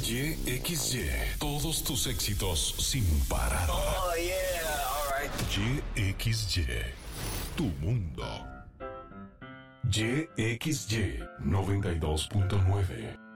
YXY. Todos tus éxitos sin parar. Oh, yeah. All right. YXY. Tu mundo. YXY 92.9.